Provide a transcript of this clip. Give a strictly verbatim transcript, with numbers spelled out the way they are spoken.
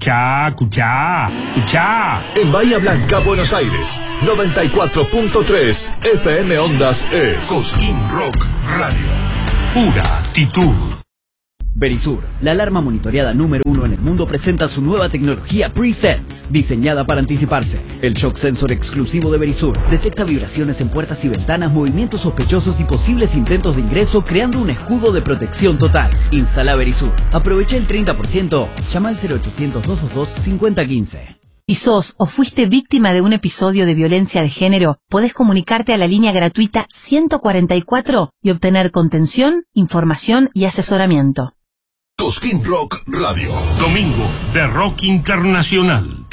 Escuchá, escuchá, escuchá. En Bahía Blanca, Buenos Aires, noventa y cuatro punto tres F M Ondas es Cosquín Rock Radio. Pura actitud. Verisur, la alarma monitoreada número uno en el mundo, presenta su nueva tecnología Pre-Sense, diseñada para anticiparse. El shock sensor exclusivo de Verisur detecta vibraciones en puertas y ventanas, movimientos sospechosos y posibles intentos de ingreso, creando un escudo de protección total. Instala Verisur. Aprovecha el treinta por ciento. Llama al cero ochocientos, doscientos veintidós, cincuenta quince. ¿Y sos o fuiste víctima de un episodio de violencia de género? Podés comunicarte a la línea gratuita ciento cuarenta y cuatro y obtener contención, información y asesoramiento. Cosquín Rock Radio. Domingo de Rock Internacional.